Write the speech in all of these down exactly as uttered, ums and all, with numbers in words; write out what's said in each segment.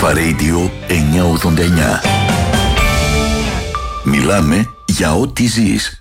Αλφα Radio εννιακόσια ογδόντα εννιά. Μιλάμε για ό,τι ζεις.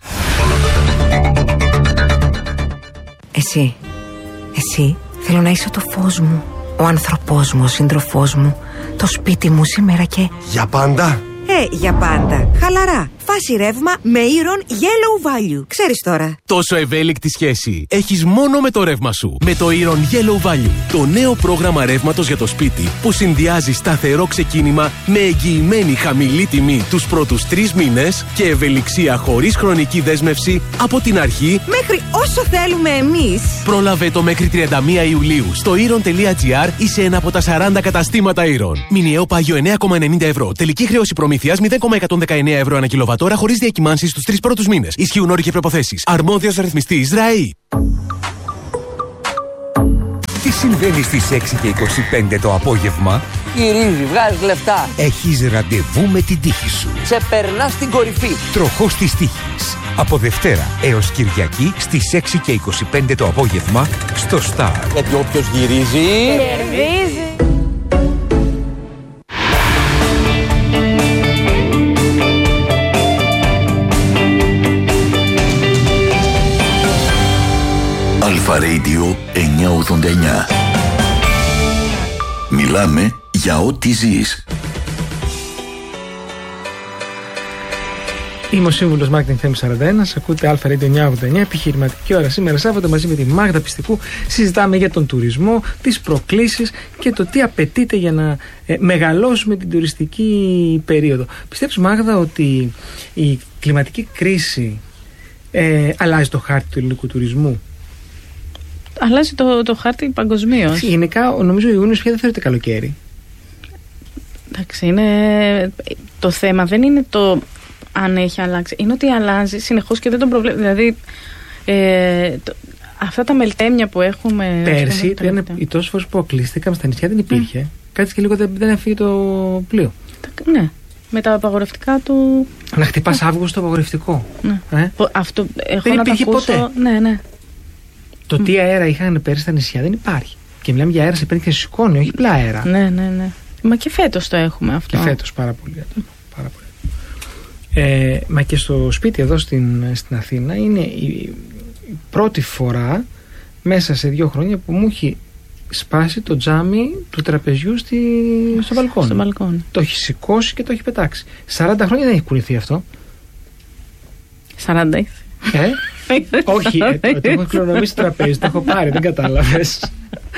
Εσύ, εσύ θέλω να είσαι το φως μου, ο άνθρωπός μου, ο σύντροφός μου, το σπίτι μου σήμερα και... Για πάντα? Ε, για πάντα. Χαλαρά. Φάση ρεύμα με Iron Yellow Value. Ξέρεις τώρα. Τόσο ευέλικτη σχέση έχεις μόνο με το ρεύμα σου. Με το Iron Yellow Value. Το νέο πρόγραμμα ρεύματος για το σπίτι που συνδυάζει σταθερό ξεκίνημα με εγγυημένη χαμηλή τιμή τους πρώτους τρεις μήνες και ευελιξία χωρίς χρονική δέσμευση από την αρχή μέχρι όσο θέλουμε εμείς. Πρόλαβε το μέχρι τριάντα μία Ιουλίου στο iron τελεία gr ή σε ένα από τα σαράντα καταστήματα Iron. Μηνιαίο πάγιο εννέα κόμμα ενενήντα ευρώ. Τελική χρέωση προμήθειας μηδέν κόμμα εκατόν δεκαεννέα ευρώ ανά κιλοβατόρα χωρίς διακυμάνσεις στους τρεις πρώτους μήνες. Ισχύουν όροι και προϋποθέσεις. Αρμόδιος ρυθμιστής ΡΑΗ. Τι συμβαίνει στις έξι και είκοσι πέντε το απόγευμα? Γυρίζει, βγάζεις λεφτά. Έχεις ραντεβού με την τύχη σου. Σε περνά στην κορυφή. Τροχός της τύχης. Από Δευτέρα έως Κυριακή στις έξι και είκοσι πέντε το απόγευμα στο Star. Γιατί όποιος γυρίζει... κερδίζει. Αλφα Radio εννιακόσια ογδόντα εννιά. Μιλάμε για ό,τι ζεις. Είμαι ο σύμβουλος Marketing εφ εμ σαράντα ένα. Ακούτε Αλφα Radio εννιακόσια ογδόντα εννιά, επιχειρηματική ώρα. Σήμερα Σάββατο μαζί με τη Μάγδα Πιστικού συζητάμε για τον τουρισμό, τις προκλήσεις και το τι απαιτείται για να ε, μεγαλώσουμε την τουριστική περίοδο. Πιστεύεις, Μάγδα, ότι η κλιματική κρίση ε, αλλάζει το χάρτη του ελληνικού τουρισμού? Αλλάζει το, το χάρτη παγκοσμίως. Γενικά, νομίζω ο Ιούνιος πια δεν θεωρείται καλοκαίρι. Εντάξει, είναι... το θέμα δεν είναι το αν έχει αλλάξει. Είναι ότι αλλάζει συνεχώς και δεν τον προβλέπει. Δηλαδή, ε, το... αυτά τα μελτέμια που έχουμε. Πέρσι, ήταν οι τόσες φορές που αποκλείστηκαμε στα νησιά δεν υπήρχε. Mm. Κάτσε και λίγο δεν, δεν έφυγε το πλοίο. Ναι. Με τα απαγορευτικά του. Να χτυπάς Αύγουστο απαγορευτικό. Ναι. Ε? Αυτό έχω δεν να υπήρχε το ακούσω. ποτέ. Ναι, ναι. Το τι αέρα είχαν πέρσι στα νησιά δεν υπάρχει. Και μιλάμε για αέρα σε παίρνει και σηκώνει, όχι απλά αέρα. Ναι, ναι, ναι. Μα και φέτος το έχουμε αυτό. Και φέτος πάρα πολύ. Πάρα πολύ. Ε, μα και στο σπίτι εδώ στην, στην Αθήνα είναι η, η πρώτη φορά μέσα σε δύο χρόνια που μου έχει σπάσει το τζάμι του τραπεζιού στη, στο μπαλκόνι. Στο μπαλκόνι. Το έχει σηκώσει και το έχει πετάξει. σαράντα χρόνια δεν έχει κουνηθεί αυτό. σαράντα έχει. Ε? Όχι, ε, το, το έχω κληρονομήσει το τραπέζι, το έχω πάρει, δεν κατάλαβες.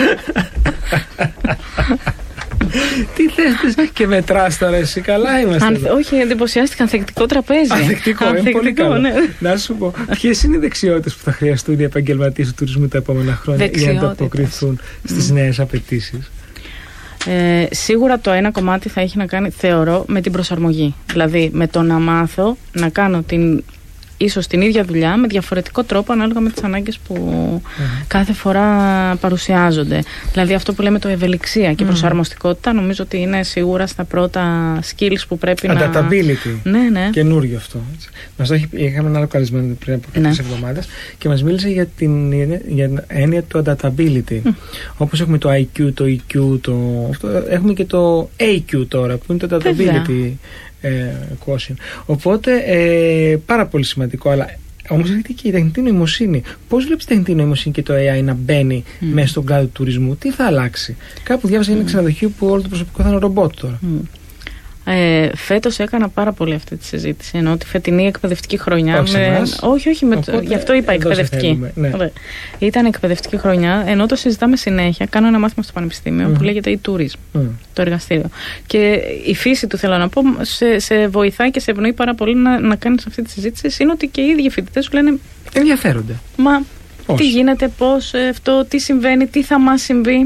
Τι θες και μετράς τώρα εσύ, καλά είμαστε Αν, εδώ. Όχι, εντυπωσιάστηκα, ανθεκτικό τραπέζι. Ανθεκτικό, είναι πολύ καλό. Ναι. Να σου πω, ποιες είναι οι δεξιότητες που θα χρειαστούν οι επαγγελματίες του τουρισμού τα επόμενα χρόνια για να ανταποκριθούν στις mm. νέες απαιτήσεις? Ε, σίγουρα το ένα κομμάτι θα έχει να κάνει, θεωρώ, με την προσαρμογή. Δηλαδή με το να μάθω να κάνω την, ίσως την ίδια δουλειά με διαφορετικό τρόπο ανάλογα με τις ανάγκες που mm. κάθε φορά παρουσιάζονται. Δηλαδή αυτό που λέμε το ευελιξία και mm. προσαρμοστικότητα, νομίζω ότι είναι σίγουρα στα πρώτα skills που πρέπει να... Adaptability. Ναι, ναι. Καινούριο αυτό. Μας το είχαμε ένα άλλο καλεσμένο πριν από κάποιες ναι. εβδομάδες και μας μίλησε για την για έννοια του adaptability. Mm. Όπως έχουμε το άι κιου, το ι κιου, το... Αυτό, έχουμε και το έι κιου τώρα που είναι το adaptability. Ε, Οπότε ε, πάρα πολύ σημαντικό, αλλά όμως έρχεται και η τεχνητή νοημοσύνη. Πώς βλέπεις την τεχνητή νοημοσύνη και το έι άι να μπαίνει mm. μέσα στον κλάδο του τουρισμού? Τι θα αλλάξει? Κάπου διάβασα mm. ένα ξενοδοχείο που όλο το προσωπικό θα είναι ρομπότ τώρα. Mm. Ε, φέτος έκανα πάρα πολύ αυτή τη συζήτηση. Ενώ τη φετινή εκπαιδευτική χρονιά. Όχι, με... όχι, όχι με... γι' αυτό είπα εκπαιδευτική. Ναι. Ήταν εκπαιδευτική χρονιά, ενώ το συζητάμε συνέχεια. Κάνω ένα μάθημα στο Πανεπιστήμιο mm. που λέγεται e-tourism, mm. το εργαστήριο. Και η φύση του, θέλω να πω, σε, σε βοηθάει και σε ευνοεί πάρα πολύ να, να κάνεις αυτή τη συζήτηση. Είναι ότι και οι ίδιοι φοιτητές σου λένε. Ενδιαφέρονται. Μα πώς? Τι γίνεται, πώς, αυτό, τι συμβαίνει, τι θα μας συμβεί.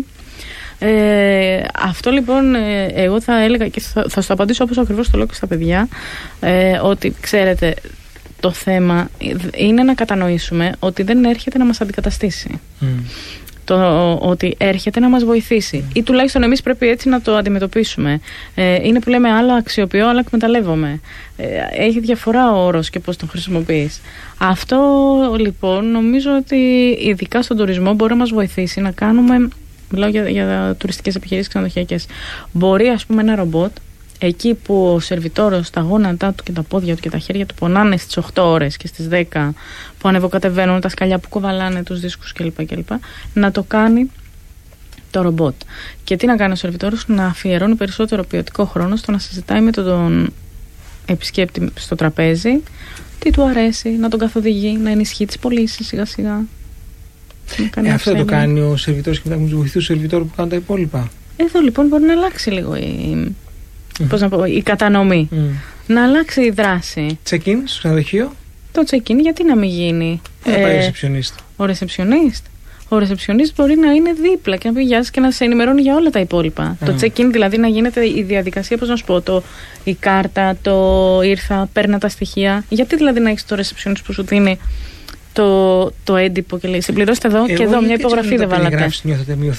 Ε, αυτό λοιπόν ε, εγώ θα έλεγα και θα, θα σου απαντήσω όπως ακριβώς το λέω και στα παιδιά, ε, ότι ξέρετε, το θέμα είναι να κατανοήσουμε ότι δεν έρχεται να μας αντικαταστήσει. Mm. Το ότι έρχεται να μας βοηθήσει mm. ή τουλάχιστον εμείς πρέπει έτσι να το αντιμετωπίσουμε. ε, είναι που λέμε άλλο αξιοποιώ, άλλο εκμεταλλεύομαι. ε, έχει διαφορά ο όρος και πώς τον χρησιμοποιείς. Αυτό λοιπόν νομίζω ότι ειδικά στον τουρισμό μπορεί να μας βοηθήσει να κάνουμε μιλάω για, για τουριστικές επιχειρήσεις ξενοδοχειακές. Μπορεί, ας πούμε, ένα ρομπότ, εκεί που ο σερβιτόρος τα γόνατά του και τα πόδια του και τα χέρια του πονάνε στις οκτώ ώρες και στις δέκα που ανεβοκατεβαίνουν, τα σκαλιά που κοβαλάνε τους δίσκους κλπ, κλπ, να το κάνει το ρομπότ. Και τι να κάνει ο σερβιτόρος? Να αφιερώνει περισσότερο ποιοτικό χρόνο στο να συζητάει με τον επισκέπτη στο τραπέζι τι του αρέσει, να τον καθοδηγεί, να ενισχύει τις πωλήσεις σιγά σιγά. Ε, αυτό το κάνει ο σερβιτόρος και μετά με τους βοηθούς του σερβιτόρου που κάνουν τα υπόλοιπα. Εδώ λοιπόν μπορεί να αλλάξει λίγο η, mm. πώς να πω, η κατανομή. Mm. Να αλλάξει η δράση. Check-in στο ξενοδοχείο. Το check-in γιατί να μην γίνει? Πού θα πάει ο ρεσεψιονίστ? Ο ρεσεψιονίστ. Ο ρεσεψιονίστ μπορεί να είναι δίπλα και να πει γεια σας και να σε ενημερώνει για όλα τα υπόλοιπα. Mm. Το check-in δηλαδή να γίνεται η διαδικασία, πώς να σου πω, το, η κάρτα, το ήρθα, παίρνα τα στοιχεία. Γιατί δηλαδή να έχεις το ρεσεψιονίστ που σου δίνει το, το έντυπο και λέει συμπληρώστε εδώ? Εγώ και εδώ μια υπογραφή δεν βάλατε.